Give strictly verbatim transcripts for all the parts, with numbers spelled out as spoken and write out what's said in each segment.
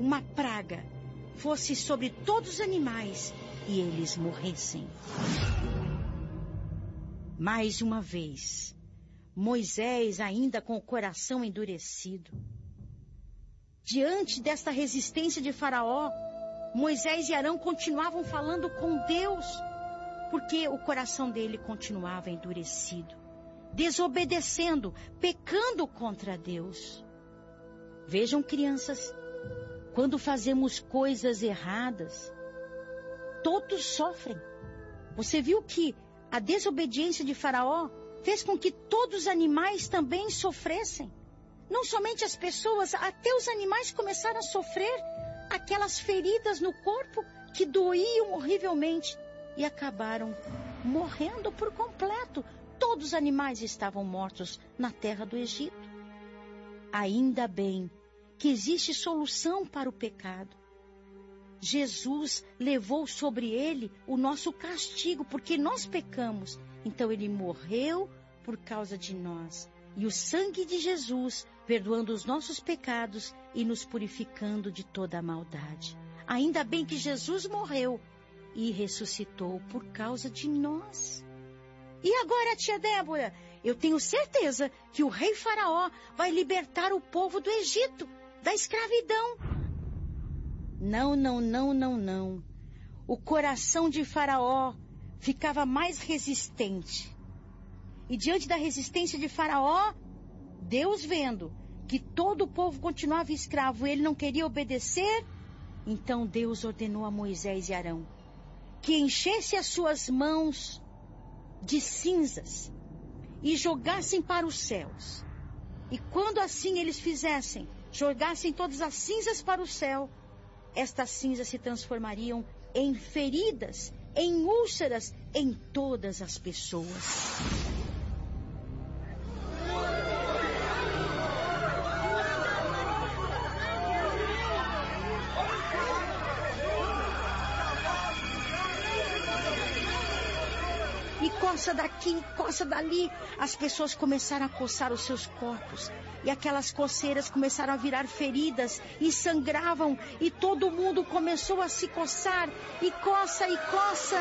uma praga fosse sobre todos os animais e eles morressem. Mais uma vez, Moisés, ainda com o coração endurecido, diante desta resistência de Faraó, Moisés e Arão continuavam falando com Deus, porque o coração dele continuava endurecido, desobedecendo, pecando contra Deus. Vejam, crianças, quando fazemos coisas erradas, todos sofrem. Você viu que a desobediência de Faraó fez com que todos os animais também sofressem. Não somente as pessoas, até os animais começaram a sofrer aquelas feridas no corpo que doíam horrivelmente e acabaram morrendo por completo. Todos os animais estavam mortos na terra do Egito. Ainda bem que existe solução para o pecado. Jesus levou sobre ele o nosso castigo, porque nós pecamos. Então ele morreu por causa de nós. E o sangue de Jesus, perdoando os nossos pecados e nos purificando de toda a maldade. Ainda bem que Jesus morreu e ressuscitou por causa de nós. E agora, tia Débora, eu tenho certeza que o rei Faraó vai libertar o povo do Egito, da escravidão. Não, não, não, não, não. O coração de Faraó ficava mais resistente. E diante da resistência de Faraó, Deus vendo que todo o povo continuava escravo e ele não queria obedecer, então Deus ordenou a Moisés e Arão que enchesse as suas mãos de cinzas e jogassem para os céus. E quando assim eles fizessem, jogassem todas as cinzas para o céu, estas cinzas se transformariam em feridas, em úlceras, em todas as pessoas. E coça daqui, coça dali. As pessoas começaram a coçar os seus corpos. E aquelas coceiras começaram a virar feridas e sangravam. E todo mundo começou a se coçar. E coça, e coça.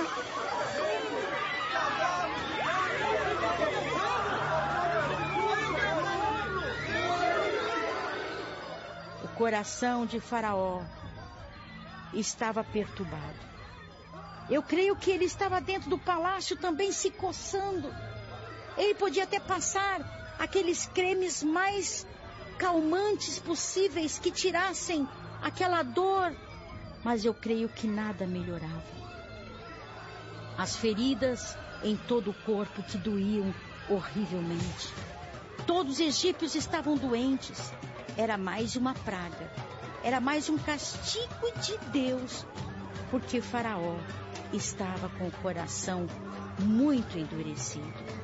O coração de Faraó estava perturbado. Eu creio que ele estava dentro do palácio também se coçando. Ele podia até passar aqueles cremes mais calmantes possíveis que tirassem aquela dor, mas eu creio que nada melhorava. As feridas em todo o corpo que doíam horrivelmente. Todos os egípcios estavam doentes. Era mais uma praga. Era mais um castigo de Deus, porque Faraó estava com o coração muito endurecido.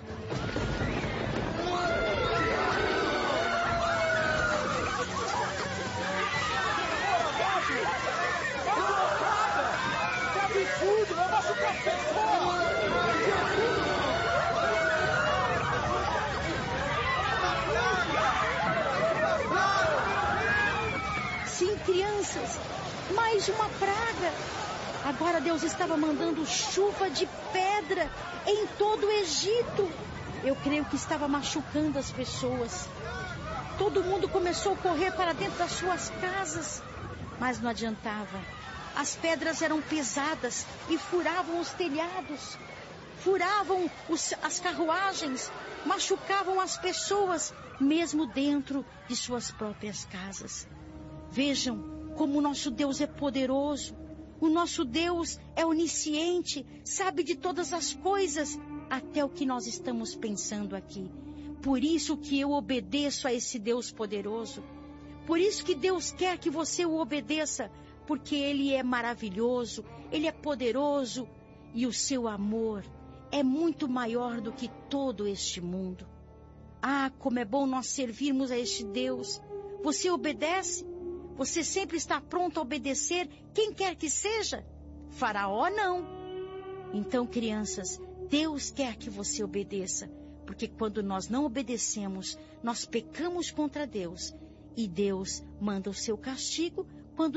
Sim, crianças, mais uma praga. Agora Deus estava mandando chuva de pedra em todo o Egito. Eu creio que estava machucando as pessoas. Todo mundo começou a correr para dentro das suas casas, mas não adiantava. As pedras eram pesadas e furavam os telhados, furavam os, as carruagens, machucavam as pessoas, mesmo dentro de suas próprias casas. Vejam como o nosso Deus é poderoso. O nosso Deus é onisciente, sabe de todas as coisas, até o que nós estamos pensando aqui. Por isso que eu obedeço a esse Deus poderoso. Por isso que Deus quer que você o obedeça, porque Ele é maravilhoso, Ele é poderoso e o seu amor é muito maior do que todo este mundo. Ah, como é bom nós servirmos a este Deus. Você obedece? Você sempre está pronto a obedecer quem quer que seja? Faraó não. Então, crianças, Deus quer que você obedeça, porque quando nós não obedecemos, nós pecamos contra Deus. E Deus manda o seu castigo